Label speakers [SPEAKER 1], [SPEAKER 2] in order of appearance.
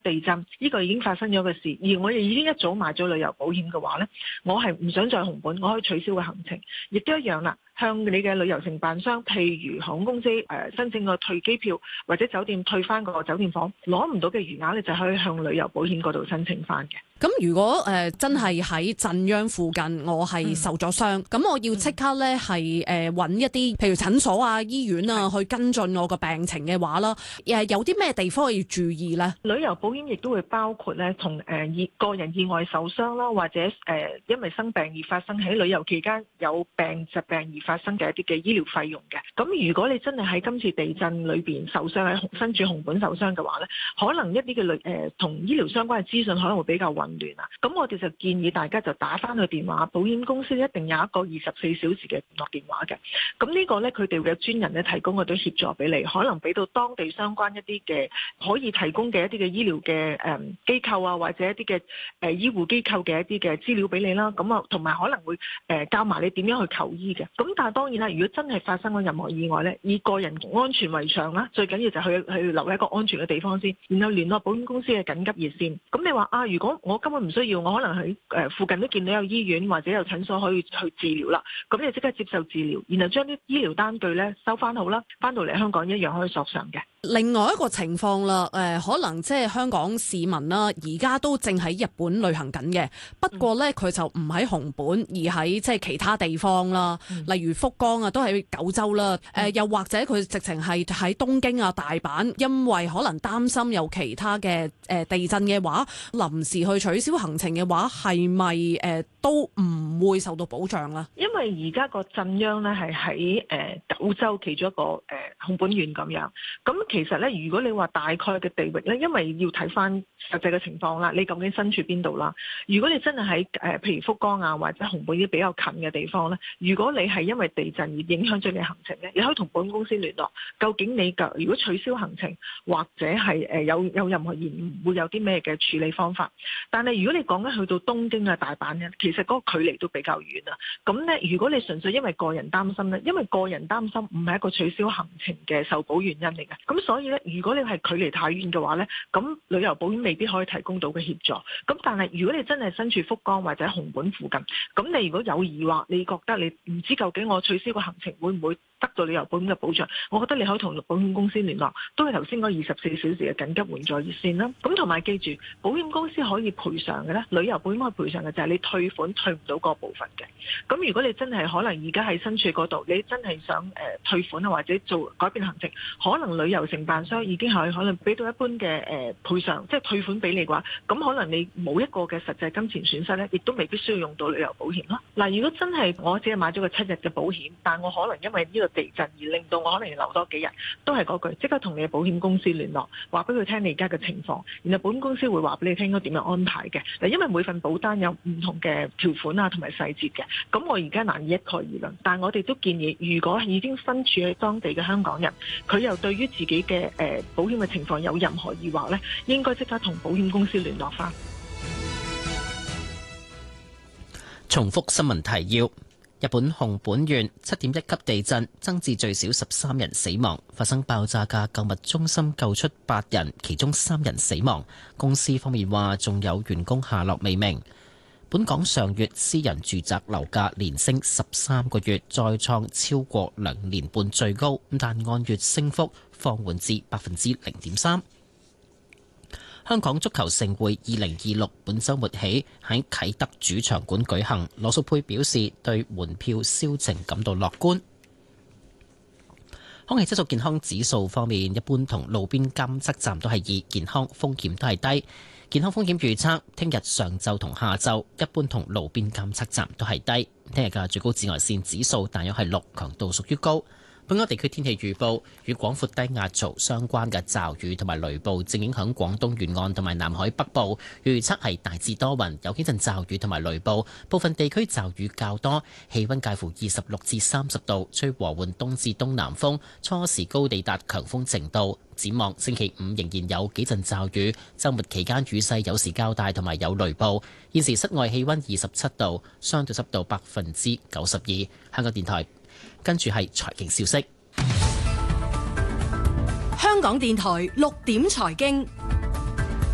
[SPEAKER 1] 地震呢個已經發生咗嘅事，而我哋已經一早買咗旅遊保險嘅話呢，我係唔想再紅本，我可以取消個行程，亦都一樣啦。向你嘅旅遊承辦商，譬如航空公司申請個退機票或者酒店退翻個酒店房，攞唔到嘅餘額，你就可以向旅遊保險嗰度申請翻嘅。
[SPEAKER 2] 咁如果真係喺震央附近，我係受咗傷，咁我要即刻咧係揾一啲譬如診所啊、醫院啊去跟進我個病情嘅話啦，有啲咩地方要注意咧？
[SPEAKER 1] 旅遊保險亦都會包括咧同個人意外受傷啦，或者因為生病而發生喺旅遊期間有疾病而發生嘅一啲嘅醫療費用嘅。咁如果你真係喺今次地震裏邊受傷，喺身處紅本受傷嘅話咧，可能一啲嘅同醫療相關嘅資訊可能會比較混亂啊。咁我哋就建議大家就打翻個電話，保險公司一定有一個24小時嘅聯絡電話嘅。咁呢個咧佢哋嘅專人咧提供嗰啲協助俾你，可能俾到當地相關一啲嘅可以提供嘅一啲嘅醫療嘅機構啊，或者一啲嘅醫護機構嘅一啲嘅資料俾你啦。咁啊，同埋可能會教埋你點樣去求醫嘅。咁但係當然啦，如果真係發生咗任何意外咧，以個人安全為上啦，最緊要就去留喺一個安全嘅地方先，然後聯絡保險公司嘅緊急熱線。咁你話啊，如果我根本唔需要，我可能喺附近都見到有醫院或者有診所可以去治療啦，咁你即刻接受治療，然後將啲醫療單據咧收翻好啦，翻到嚟香港一樣可以索償嘅。
[SPEAKER 2] 另外一個情況啦，可能即係香港市民啦，而家都正喺日本旅行緊嘅，不過咧佢就唔喺熊本，而喺即係其他地方啦，例如福岡啊，都喺九州啦，又或者佢直情係喺東京啊、大阪，因為可能擔心有其他嘅地震嘅話，臨時去取消行程嘅話，係咪都唔會受到保障啦？因為
[SPEAKER 1] 而家個震央咧係喺九州其中一個熊本縣咁樣，咁其實咧，如果你話大概嘅地域咧，因為要睇翻實際嘅情況啦，你究竟身處邊度啦？如果你真係喺譬如福岡啊或者熊本啲比較近嘅地方咧，如果你係因為地震而影響咗你行程咧，你可以同保險公司聯絡，究竟你如果取消行程或者係有任何延誤，會有啲咩嘅處理方法？但係如果你講緊去到東京啊、大阪咧，其實嗰個距離都比較遠啊。咁咧，如果你純粹因為個人擔心咧，因為個人擔心唔係一個取消行程嘅受保原因嚟嘅，咁所以咧，如果你係距離太遠嘅話咧，咁旅遊保險未必可以提供到嘅協助。咁但係如果你真係身處福岡或者熊本附近，咁你如果有疑惑，你覺得你唔知究竟我取消個行程會唔會得到旅遊保險嘅保障，我覺得你可以同保險公司聯絡，都係頭先嗰24小時嘅緊急援助熱線啦。咁同埋記住，保險公司可以賠償嘅咧，旅遊保險可以賠償嘅就係你退款退唔到嗰部分嘅。咁如果你真係可能而家喺身處嗰度，你真係想退款啊，或者做改變行程，可能旅遊承辦商已經係可能俾到一般嘅賠償，即係退款俾你嘅話，咁可能你冇一個嘅實際金錢損失咧，亦都未必需要用到旅遊保險咯。嗱，如果真係我只係買咗個7日嘅保險，但我可能因為呢個地震而令到我可能要留多幾日，都係嗰句，即刻同你嘅保險公司聯絡，話俾佢聽你而家嘅情況，然後保險公司會話俾你聽應該點樣安排嘅。嗱，因為每份保單有唔同嘅條款啊，同埋細節嘅，咁我而家難以一概而論，但係我哋都建議，如果已經身處喺當地嘅香港人，佢又對於自己嘅保險嘅情況有任何疑惑呢，應該即刻同保險公司聯絡返。
[SPEAKER 3] 重複新聞提要。日本熊本縣7.1級地震，增至最少13人死亡。發生爆炸嘅購物中心救出8人，其中3人死亡。公司方面話，仲有員工下落未明。本港上月私人住宅樓價連升13個月，再創超過2年半最高，但按月升幅放緩至0.3%。香港足球盛會2026本週末起喺啟德主場館舉行。羅淑佩表示對門票銷情感到樂觀。空氣質素健康指數方面，一般同路邊監測站都係2，健康風險都係低。健康風險預測，聽日上晝同下晝一般同路邊監測站都係低。聽日嘅最高紫外線指數大約係6，強度屬於高。本港地區天氣預報，與廣闊低壓槽相關嘅驟雨同埋雷暴正影響廣東沿岸同埋南海北部，預測係大致多雲，有幾陣驟雨同埋雷暴，部分地區驟雨較多，氣溫介乎26至30度，吹和緩東至東南風，初時高地達強風程度。展望星期5仍然有幾陣驟雨，週末期間雨勢有時較大同埋有雷暴。現時室外氣溫27度，相對濕度92%。香港電台。跟住係財經消息。
[SPEAKER 4] 香港電台6點財經。